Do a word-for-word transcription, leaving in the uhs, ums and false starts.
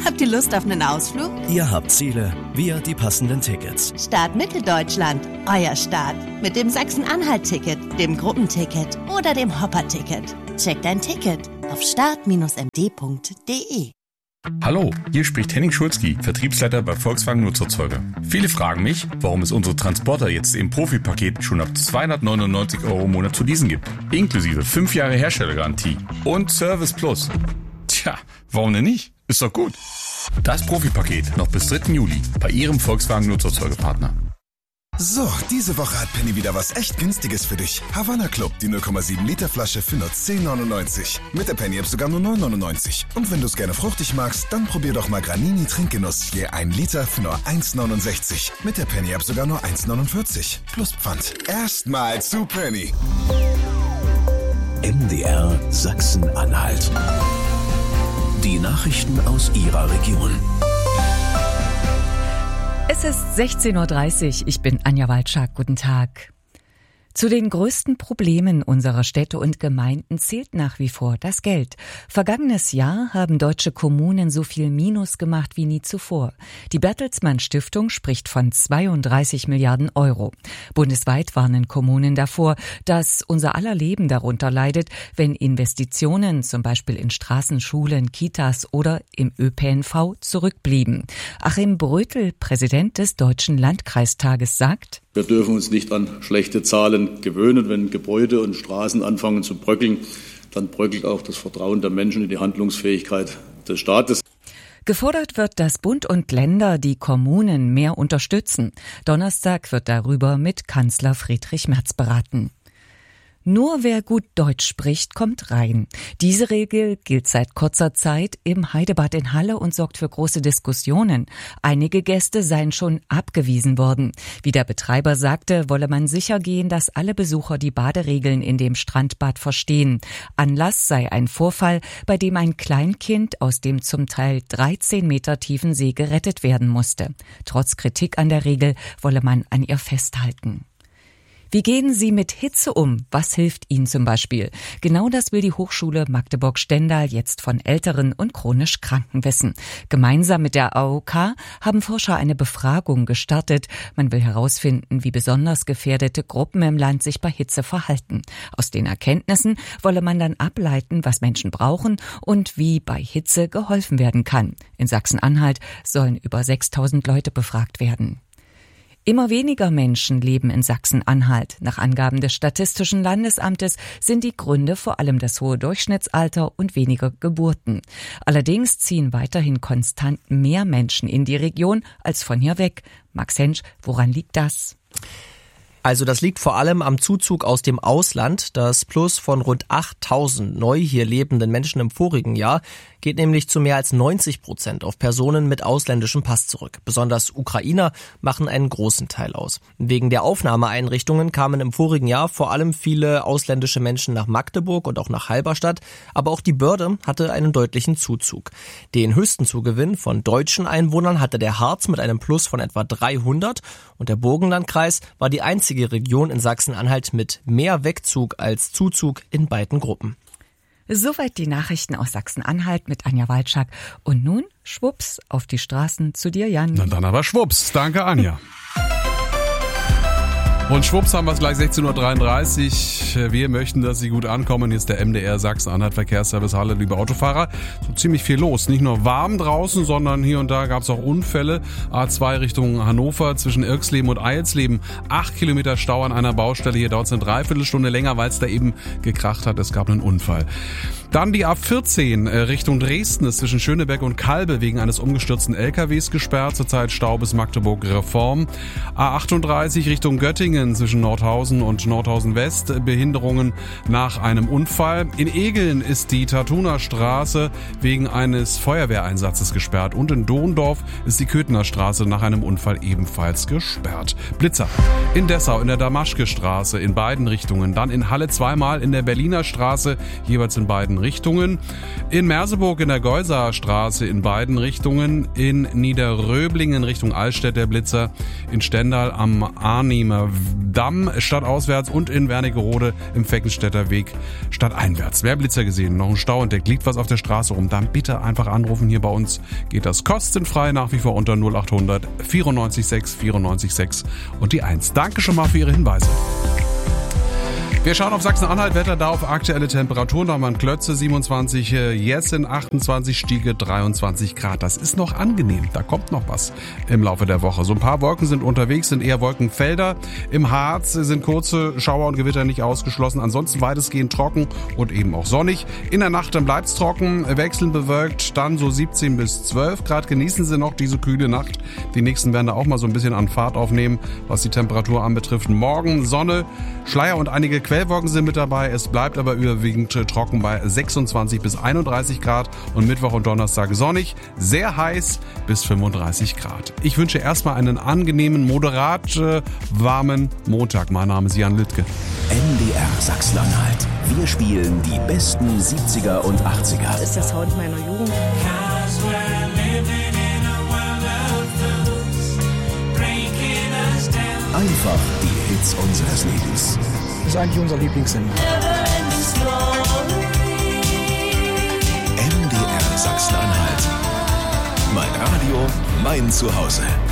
Habt ihr Lust auf einen Ausflug? Ihr habt Ziele, wir die passenden Tickets. Start Mitteldeutschland, euer Start. Mit dem Sachsen-Anhalt-Ticket, dem Gruppenticket oder dem Hopper-Ticket. Checkt ein Ticket auf start Bindestrich m d punkt d e. Hallo, hier spricht Henning Schulzki, Vertriebsleiter bei Volkswagen Nutzerzeuger. Viele fragen mich, warum es unsere Transporter jetzt im Profi-Paket schon ab zweihundertneunundneunzig Euro im Monat zu leasen gibt. Inklusive fünf Jahre Herstellergarantie und Service Plus. Tja, warum denn nicht? Ist doch gut. Das Profi-Paket noch bis dritten Juli bei Ihrem Volkswagen Nutzerzeugerpartner. So, diese Woche hat Penny wieder was echt Günstiges für dich. Havanna Club, die null Komma sieben Liter Flasche für nur zehn neunundneunzig. Mit der Penny-App sogar nur neun neunundneunzig. Und wenn du es gerne fruchtig magst, dann probier doch mal Granini Trinkgenuss je ein Liter für nur eins neunundsechzig. Mit der Penny-App sogar nur eins neunundvierzig. Plus Pfand. Erstmal zu Penny. M D R Sachsen-Anhalt. Die Nachrichten aus Ihrer Region. Es ist sechzehn Uhr dreißig. Ich bin Anja Walczak. Guten Tag. Zu den größten Problemen unserer Städte und Gemeinden zählt nach wie vor das Geld. Vergangenes Jahr haben deutsche Kommunen so viel Minus gemacht wie nie zuvor. Die Bertelsmann Stiftung spricht von zweiunddreißig Milliarden Euro. Bundesweit warnen Kommunen davor, dass unser aller Leben darunter leidet, wenn Investitionen zum Beispiel in Straßen, Schulen, Kitas oder im Ö P N V zurückblieben. Achim Brötel, Präsident des Deutschen Landkreistages, sagt: Wir dürfen uns nicht an schlechte Zahlen gewöhnen. Wenn Gebäude und Straßen anfangen zu bröckeln, dann bröckelt auch das Vertrauen der Menschen in die Handlungsfähigkeit des Staates. Gefordert wird, dass Bund und Länder die Kommunen mehr unterstützen. Donnerstag wird darüber mit Kanzler Friedrich Merz beraten. Nur wer gut Deutsch spricht, kommt rein. Diese Regel gilt seit kurzer Zeit im Heidebad in Halle und sorgt für große Diskussionen. Einige Gäste seien schon abgewiesen worden. Wie der Betreiber sagte, wolle man sicher gehen, dass alle Besucher die Baderegeln in dem Strandbad verstehen. Anlass sei ein Vorfall, bei dem ein Kleinkind aus dem zum Teil dreizehn Meter tiefen See gerettet werden musste. Trotz Kritik an der Regel wolle man an ihr festhalten. Wie gehen Sie mit Hitze um? Was hilft Ihnen zum Beispiel? Genau das will die Hochschule Magdeburg-Stendal jetzt von Älteren und chronisch Kranken wissen. Gemeinsam mit der A O K haben Forscher eine Befragung gestartet. Man will herausfinden, wie besonders gefährdete Gruppen im Land sich bei Hitze verhalten. Aus den Erkenntnissen wolle man dann ableiten, was Menschen brauchen und wie bei Hitze geholfen werden kann. In Sachsen-Anhalt sollen über sechstausend Leute befragt werden. Immer weniger Menschen leben in Sachsen-Anhalt. Nach Angaben des Statistischen Landesamtes sind die Gründe vor allem das hohe Durchschnittsalter und weniger Geburten. Allerdings ziehen weiterhin konstant mehr Menschen in die Region als von hier weg. Max Hensch, woran liegt das? Also das liegt vor allem am Zuzug aus dem Ausland. Das Plus von rund achttausend neu hier lebenden Menschen im vorigen Jahr geht nämlich zu mehr als neunzig Prozent auf Personen mit ausländischem Pass zurück. Besonders Ukrainer machen einen großen Teil aus. Wegen der Aufnahmeeinrichtungen kamen im vorigen Jahr vor allem viele ausländische Menschen nach Magdeburg und auch nach Halberstadt. Aber auch die Börde hatte einen deutlichen Zuzug. Den höchsten Zugewinn von deutschen Einwohnern hatte der Harz mit einem Plus von etwa dreihundert und der Burgenlandkreis war die einzige Region in Sachsen-Anhalt mit mehr Wegzug als Zuzug in beiden Gruppen. Soweit die Nachrichten aus Sachsen-Anhalt mit Anja Walczak. Und nun, schwupps, auf die Straßen zu dir, Jan. Na dann aber schwupps. Danke, Anja. Und schwupps haben wir es gleich sechzehn Uhr dreiunddreißig. Wir möchten, dass Sie gut ankommen. Hier ist der M D R Sachsen-Anhalt Verkehrsservice Halle, liebe Autofahrer. So ziemlich viel los. Nicht nur warm draußen, sondern hier und da gab es auch Unfälle. A zwei Richtung Hannover zwischen Irxleben und Eilsleben. Acht Kilometer Stau an einer Baustelle. Hier dauert es eine Dreiviertelstunde länger, weil es da eben gekracht hat. Es gab einen Unfall. Dann die A vierzehn Richtung Dresden ist zwischen Schöneberg und Kalbe wegen eines umgestürzten L K Ws gesperrt. Zurzeit Stau bis Magdeburg Reform. A achtunddreißig Richtung Göttingen zwischen Nordhausen und Nordhausen West. Behinderungen nach einem Unfall. In Egeln ist die Tartuner Straße wegen eines Feuerwehreinsatzes gesperrt. Und in Dohndorf ist die Köthener Straße nach einem Unfall ebenfalls gesperrt. Blitzer in Dessau in der Damaschke Straße in beiden Richtungen. Dann in Halle zweimal in der Berliner Straße, jeweils in beiden Richtungen. In Merseburg in der Geusarstraße in beiden Richtungen. In Niederröblingen Richtung Allstedt der Blitzer. In Stendal am Arnhemer Damm stadtauswärts und in Wernigerode im Feckenstädter Weg stadteinwärts. Wer Blitzer gesehen, noch ein Stau und der liegt was auf der Straße rum, dann bitte einfach anrufen. Hier bei uns geht das kostenfrei nach wie vor unter null acht hundert vierundneunzig sechs vierundneunzig sechs und die eins. Danke schon mal für Ihre Hinweise. Wir schauen auf Sachsen-Anhalt, Wetter da auf aktuelle Temperaturen. Da haben wir in Klötze siebenundzwanzig, Jessen achtundzwanzig, Stiege dreiundzwanzig Grad. Das ist noch angenehm, da kommt noch was im Laufe der Woche. So ein paar Wolken sind unterwegs, sind eher Wolkenfelder. Im Harz sind kurze Schauer und Gewitter nicht ausgeschlossen. Ansonsten weitestgehend trocken und eben auch sonnig. In der Nacht dann bleibt's trocken, wechselnd bewölkt, dann so siebzehn bis zwölf Grad. Genießen Sie noch diese kühle Nacht. Die nächsten werden da auch mal so ein bisschen an Fahrt aufnehmen, was die Temperatur anbetrifft. Morgen Sonne, Schleier und einige Quellwolken sind mit dabei. Es bleibt aber überwiegend trocken bei sechsundzwanzig bis einunddreißig Grad und Mittwoch und Donnerstag sonnig, sehr heiß bis fünfunddreißig Grad. Ich wünsche erstmal einen angenehmen, moderat äh, warmen Montag. Mein Name ist Jan Lüttke. M D R Sachsen-Anhalt. Wir spielen die besten siebziger und achtziger. Das ist der Sound meiner Jugend. Einfach die Hits unseres Lebens. Das ist eigentlich unser Lieblingssender. M D R Sachsen-Anhalt. Mein Radio, mein Zuhause.